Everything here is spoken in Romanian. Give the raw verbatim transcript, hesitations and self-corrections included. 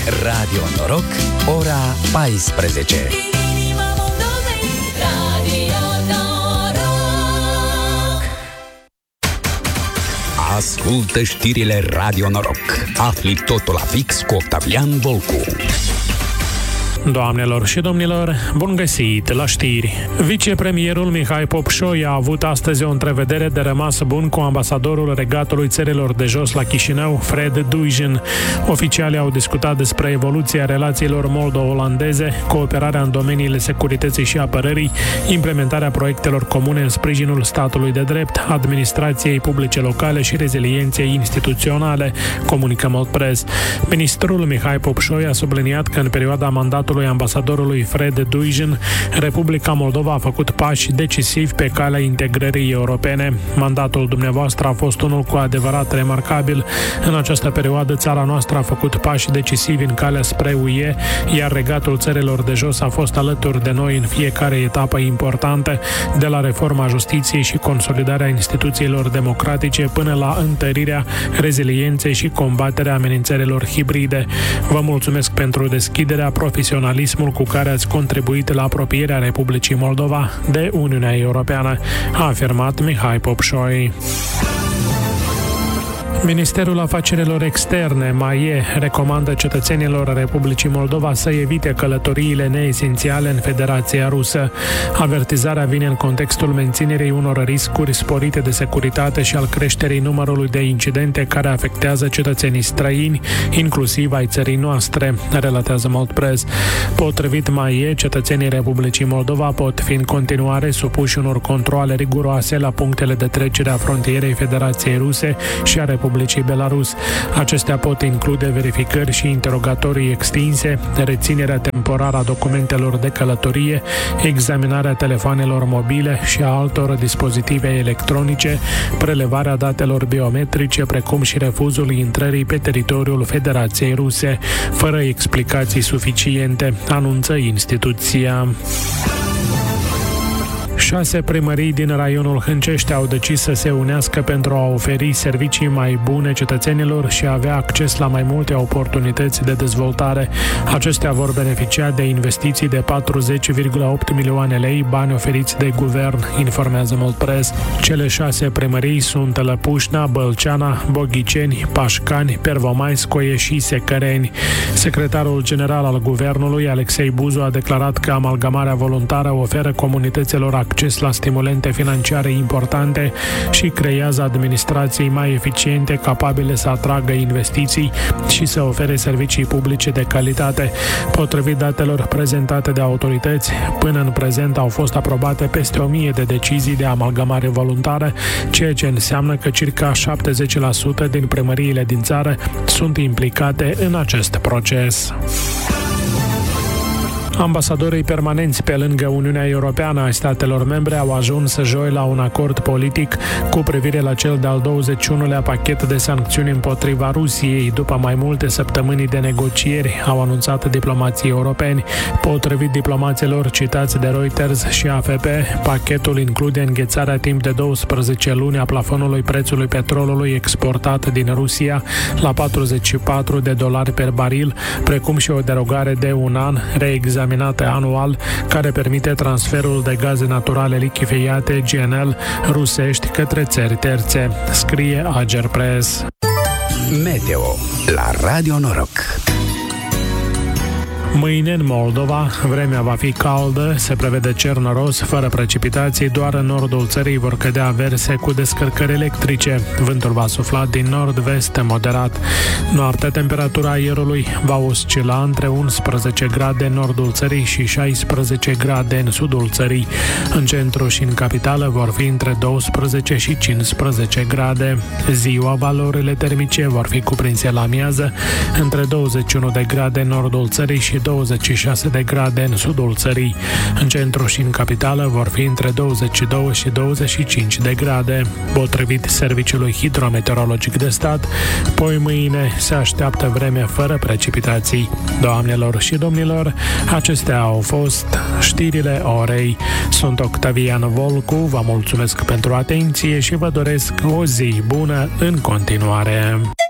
Radio Noroc, ora paisprezece. Ascultă știrile Radio Noroc. Afli totul la fix cu Octavian Volcu. Doamnelor și domnilor, bun găsit la știri. Vicepremierul Mihai Popșoi a avut astăzi o întrevedere de rămas bun cu ambasadorul Regatului Țărilor de Jos la Chișinău, Fred Duijin. Oficialii au discutat despre evoluția relațiilor moldo-olandeze, cooperarea în domeniile securității și apărării, implementarea proiectelor comune în sprijinul statului de drept, administrației publice locale și rezilienței instituționale, comunică Moldpress. Ministrul Mihai Popșoi a subliniat că în perioada mandatului ambasadorului Fred Duijin, Republica Moldova a făcut pași decisivi pe calea integrării europene. Mandatul dumneavoastră a fost unul cu adevărat remarcabil. În această perioadă, țara noastră a făcut pași decisivi în calea spre U E, iar Regatul Țărilor de Jos a fost alături de noi în fiecare etapă importantă, de la reforma justiției și consolidarea instituțiilor democratice până la întărirea rezilienței și combaterea amenințărilor hibride. Vă mulțumesc pentru deschiderea, profesionalismul cu care ați contribuit la apropierea Republicii Moldova de Uniunea Europeană, a afirmat Mihai Popșoi. Ministerul Afacerilor Externe, M A I E, recomandă cetățenilor Republicii Moldova să evite călătoriile neesențiale în Federația Rusă. Avertizarea vine în contextul menținerii unor riscuri sporite de securitate și al creșterii numărului de incidente care afectează cetățenii străini, inclusiv ai țării noastre, relatează Moldpress. Potrivit M A I E, cetățenii Republicii Moldova pot fi în continuare supuși unor controale riguroase la punctele de trecere a frontierei Federației Ruse și a Republicii Belarus. Acestea pot include verificări și interogatorii extinse, reținerea temporară a documentelor de călătorie, examinarea telefoanelor mobile și a altor dispozitive electronice, prelevarea datelor biometrice, precum și refuzul intrării pe teritoriul Federației Ruse, fără explicații suficiente, anunță instituția. Șase primării din raionul Hâncești au decis să se unească pentru a oferi servicii mai bune cetățenilor și a avea acces la mai multe oportunități de dezvoltare. Acestea vor beneficia de investiții de patruzeci virgulă opt milioane lei, bani oferiți de guvern, informează Moldpress. Cele șase primării sunt Lăpușna, Bălceana, Boghiceni, Pașcani, Pervomaiskoie și Secăreni. Secretarul general al guvernului, Alexei Buzu, a declarat că amalgamarea voluntară oferă comunităților acces la stimulente financiare importante și creează administrații mai eficiente, capabile să atragă investiții și să ofere servicii publice de calitate. Potrivit datelor prezentate de autorități, până în prezent au fost aprobate peste o mie de decizii de amalgamare voluntară, ceea ce înseamnă că circa șaptezeci la sută din primăriile din țară sunt implicate în acest proces. Ambasadorii permanenți pe lângă Uniunea Europeană ai statelor membre au ajuns joi la un acord politic cu privire la cel de-al douăzeci și unulea pachet de sancțiuni împotriva Rusiei, după mai multe săptămâni de negocieri, au anunțat diplomații europeni. Potrivit diplomaților citați de Reuters și A F P, pachetul include înghețarea timp de douăsprezece luni a plafonului prețului petrolului exportat din Rusia la patruzeci și patru de dolari per baril, precum și o derogare de un an reexaminată anual, care permite transferul de gaze naturale lichefiate G N L rusești către țări terțe, scrie Agerpress. Meteo la Radio Noroc. Mâine în Moldova, vremea va fi caldă, se prevede cer noros, fără precipitații, doar în nordul țării vor cădea averse cu descărcări electrice. Vântul va sufla din nord-vest moderat. Noaptea, temperatura aerului va oscila între unsprezece grade în nordul țării și șaisprezece grade în sudul țării. În centru și în capitală vor fi între douăsprezece și cincisprezece grade. Ziua, valorile termice vor fi cuprinse la amiază între douăzeci și unu de grade în nordul țării și douăzeci și șase de grade în sudul țării. În centru și în capitală vor fi între douăzeci și doi și douăzeci și cinci de grade. Potrivit Serviciului Hidrometeorologic de Stat, poi mâine se așteaptă vreme fără precipitații. Doamnelor și domnilor, acestea au fost știrile orei. Sunt Octavian Volcu, vă mulțumesc pentru atenție și vă doresc o zi bună în continuare.